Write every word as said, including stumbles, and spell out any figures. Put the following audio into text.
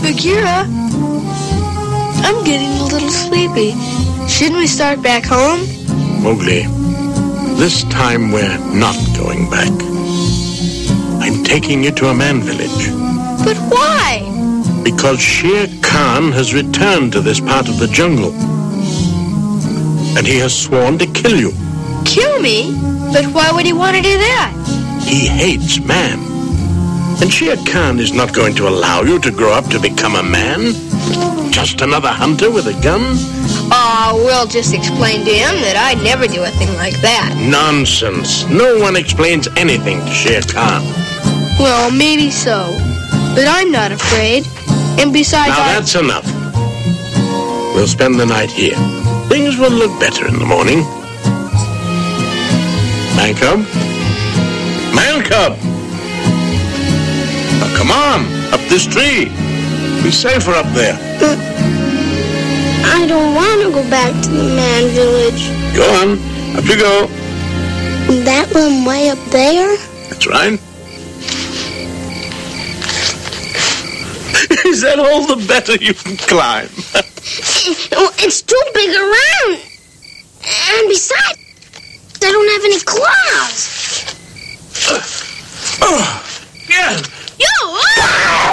Bagheera, I'm getting a little sleepy. Shouldn't we start back home? Mowgli, this time we're not going back. I'm taking you to a man village. But why? Because Shere Khan has returned to this part of the jungle. And he has sworn to kill you. Kill me? But why would he want to do that? He hates man. And Shere Khan is not going to allow you to grow up to become a man. Just another hunter with a gun? Aw, uh, we'll just explain to him that I'd never do a thing like that. Nonsense. No one explains anything to Shere Khan. Well, maybe so. But I'm not afraid. And besides, Now I... that's enough. We'll spend the night here. Things will look better in the morning. Man cub? Man cub! Now come on, up this tree. Be safer up there. Uh, I don't want to go back to the man village. Go on, up you go. That one way up there? That's right. Is that all the better you can climb? It's too big around. And besides, I don't have any claws. Uh, oh, yeah.